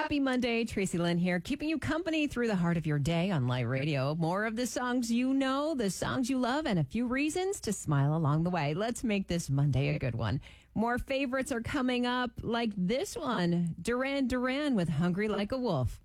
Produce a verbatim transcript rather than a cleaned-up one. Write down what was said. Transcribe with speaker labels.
Speaker 1: Happy Monday, Tracy Lynn here, keeping you company through the heart of your day on Light Radio. More of the songs you know, the songs you love, and a few reasons to smile along the way. Let's make this Monday a good one. More favorites are coming up, like this one, Duran Duran with Hungry Like a Wolf.